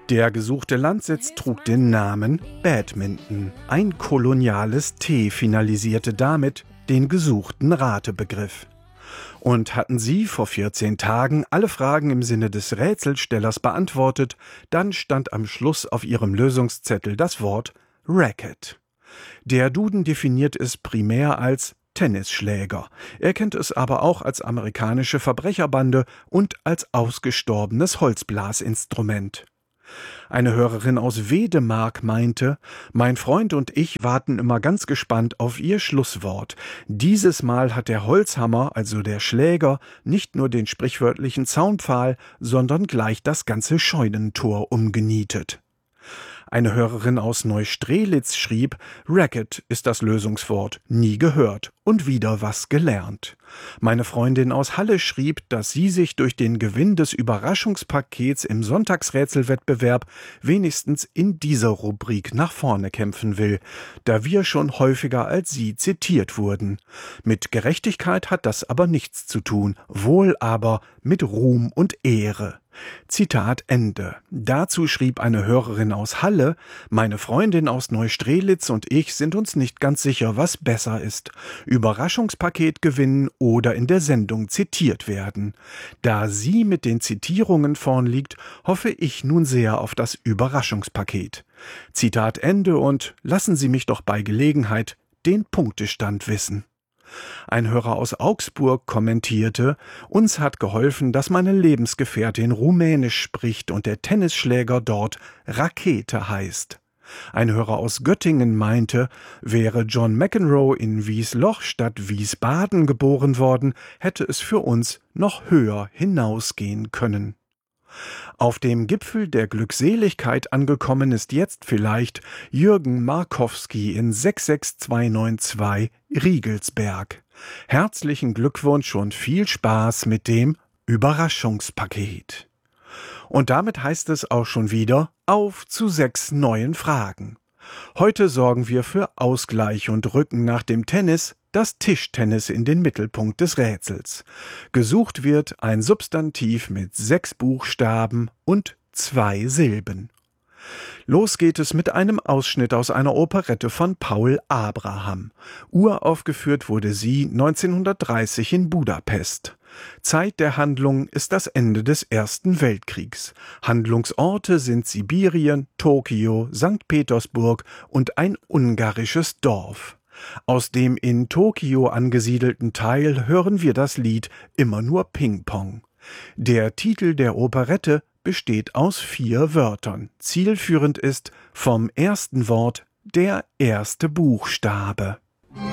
Der gesuchte Landsitz trug den Namen Badminton. Ein koloniales T finalisierte damit den gesuchten Ratebegriff. Und hatten Sie vor 14 Tagen alle Fragen im Sinne des Rätselstellers beantwortet, dann stand am Schluss auf Ihrem Lösungszettel das Wort Racket. Der Duden definiert es primär als Tennisschläger. Er kennt es aber auch als amerikanische Verbrecherbande und als ausgestorbenes Holzblasinstrument. Eine Hörerin aus Wedemark meinte, mein Freund und ich warten immer ganz gespannt auf Ihr Schlusswort. Dieses Mal hat der Holzhammer, also der Schläger, nicht nur den sprichwörtlichen Zaunpfahl, sondern gleich das ganze Scheunentor umgenietet. Eine Hörerin aus Neustrelitz schrieb, Racket ist das Lösungswort, nie gehört und wieder was gelernt. Meine Freundin aus Halle schrieb, dass sie sich durch den Gewinn des Überraschungspakets im Sonntagsrätselwettbewerb wenigstens in dieser Rubrik nach vorne kämpfen will, da wir schon häufiger als sie zitiert wurden. Mit Gerechtigkeit hat das aber nichts zu tun, wohl aber mit Ruhm und Ehre. Zitat Ende. Dazu schrieb eine Hörerin aus Halle, meine Freundin aus Neustrelitz und ich sind uns nicht ganz sicher, was besser ist. Überraschungspaket gewinnen oder in der Sendung zitiert werden. Da sie mit den Zitierungen vorn liegt, hoffe ich nun sehr auf das Überraschungspaket. Zitat Ende und lassen Sie mich doch bei Gelegenheit den Punktestand wissen. Ein Hörer aus Augsburg kommentierte, uns hat geholfen, dass meine Lebensgefährtin Rumänisch spricht und der Tennisschläger dort Rakete heißt. Ein Hörer aus Göttingen meinte, wäre John McEnroe in Wiesloch statt Wiesbaden geboren worden, hätte es für uns noch höher hinausgehen können. Auf dem Gipfel der Glückseligkeit angekommen ist jetzt vielleicht Jürgen Markowski in 66292 Riegelsberg. Herzlichen Glückwunsch und viel Spaß mit dem Überraschungspaket. Und damit heißt es auch schon wieder auf zu 6 neuen Fragen. Heute sorgen wir für Ausgleich und rücken nach dem Tennis das Tischtennis in den Mittelpunkt des Rätsels. Gesucht wird ein Substantiv mit 6 Buchstaben und 2 Silben. Los geht es mit einem Ausschnitt aus einer Operette von Paul Abraham. Uraufgeführt wurde sie 1930 in Budapest. Zeit der Handlung ist das Ende des Ersten Weltkriegs. Handlungsorte sind Sibirien, Tokio, St. Petersburg und ein ungarisches Dorf. Aus dem in Tokio angesiedelten Teil hören wir das Lied Immer nur Ping-Pong. Der Titel der Operette besteht aus 4 Wörtern. Zielführend ist vom ersten Wort der erste Buchstabe.